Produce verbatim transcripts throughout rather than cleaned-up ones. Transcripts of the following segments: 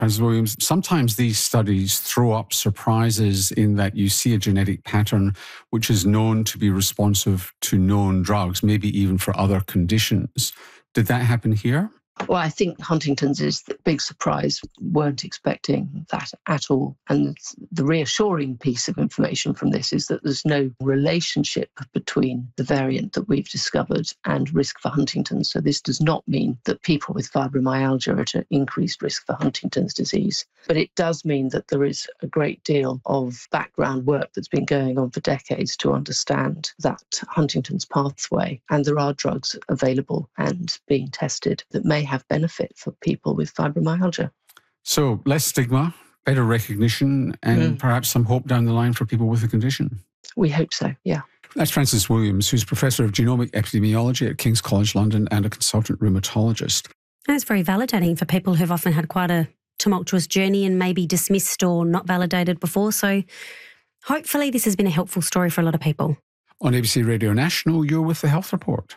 Miz Williams, sometimes these studies throw up surprises in that you see a genetic pattern which is known to be responsive to known drugs, maybe even for other conditions. Did that happen here? Well, I think Huntington's is the big surprise. Weren't expecting that at all. And the reassuring piece of information from this is that there's no relationship between the variant that we've discovered and risk for Huntington's. So this does not mean that people with fibromyalgia are at increased risk for Huntington's disease. But it does mean that there is a great deal of background work that's been going on for decades to understand that Huntington's pathway. And there are drugs available and being tested that may have benefit for people with fibromyalgia. So less stigma, better recognition, and mm. perhaps some hope down the line for people with the condition. We hope so, yeah. That's Frances Williams, who's Professor of Genomic Epidemiology at King's College London and a consultant rheumatologist. That's very validating for people who've often had quite a tumultuous journey and maybe dismissed or not validated before. So hopefully this has been a helpful story for a lot of people. On A B C Radio National, you're with The Health Report.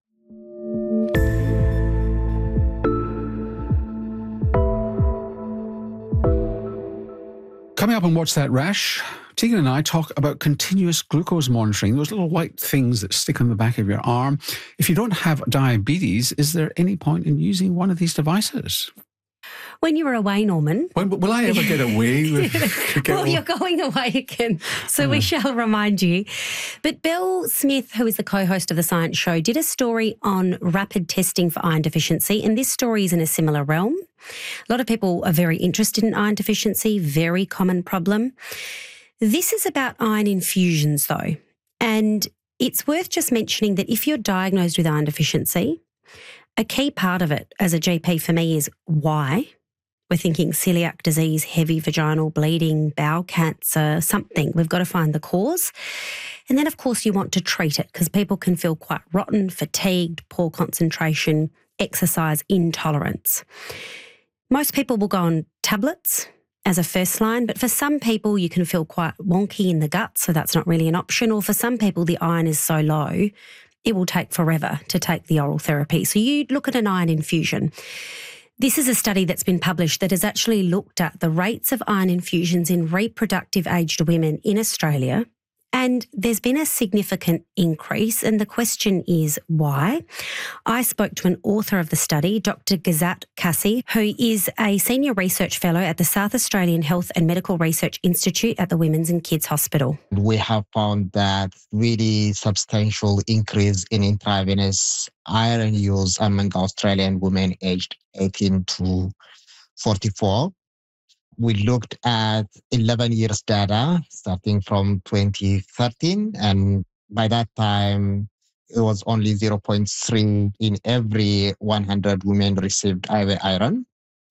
Coming up on What's That Rash, Tegan and I talk about continuous glucose monitoring, those little white things that stick on the back of your arm. If you don't have diabetes, is there any point in using one of these devices? When you were away, Norman. When, will I ever get away? With, get well, you're going away again, so uh. we shall remind you. But Bill Smith, who is the co-host of The Science Show, did a story on rapid testing for iron deficiency, and this story is in a similar realm. A lot of people are very interested in iron deficiency, very common problem. This is about iron infusions, though, and it's worth just mentioning that if you're diagnosed with iron deficiency, a key part of it as a G P for me is why. We're thinking celiac disease, heavy vaginal bleeding, bowel cancer, something. We've got to find the cause. And then, of course, you want to treat it because people can feel quite rotten, fatigued, poor concentration, exercise intolerance. Most people will go on tablets as a first line, but for some people you can feel quite wonky in the gut, so that's not really an option. Or for some people the iron is so low, it will take forever to take the oral therapy. So you look at an iron infusion. This is a study that's been published that has actually looked at the rates of iron infusions in reproductive aged women in Australia. And there's been a significant increase, and the question is why? I spoke to an author of the study, Doctor Ghazat Kassi, who is a senior research fellow at the South Australian Health and Medical Research Institute at the Women's and Kids Hospital. We have found that really substantial increase in intravenous iron use among Australian women aged eighteen to forty-four. We looked at eleven years data starting from twenty thirteen, and by that time, it was only zero point three in every one hundred women received I V iron.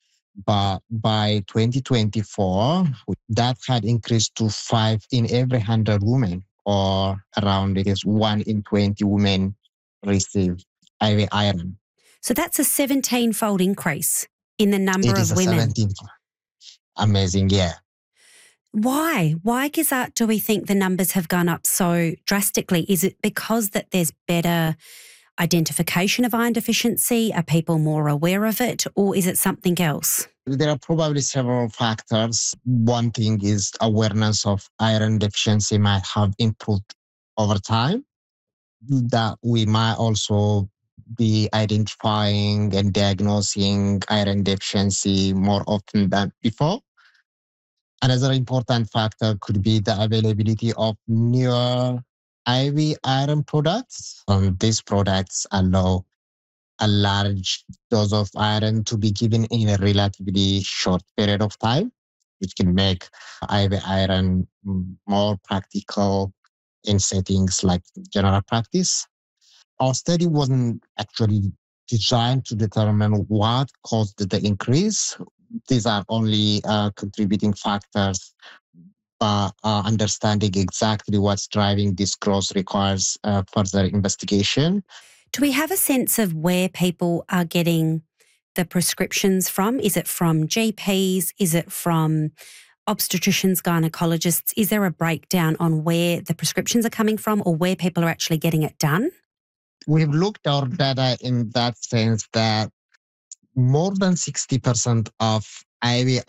But by twenty twenty-four, that had increased to five in every one hundred women, or around it is one in twenty women received I V iron. So that's a seventeen-fold increase in the number it of women. seventeen-fold. Amazing, yeah. Why? Why, Ghazat, do we think the numbers have gone up so drastically? Is it because that there's better identification of iron deficiency? Are people more aware of it? Or is it something else? There are probably several factors. One thing is awareness of iron deficiency might have improved over time. That we might also be identifying and diagnosing iron deficiency more often than before. Another important factor could be the availability of newer I V iron products. Um, these products allow a large dose of iron to be given in a relatively short period of time, which can make I V iron more practical in settings like general practice. Our study wasn't actually designed to determine what caused the increase. These are only uh, contributing factors, but uh, understanding exactly what's driving this growth requires uh, further investigation. Do we have a sense of where people are getting the prescriptions from? Is it from G Ps? Is it from obstetricians, gynecologists? Is there a breakdown on where the prescriptions are coming from or where people are actually getting it done? We've looked at our data in that sense that more than sixty percent of I V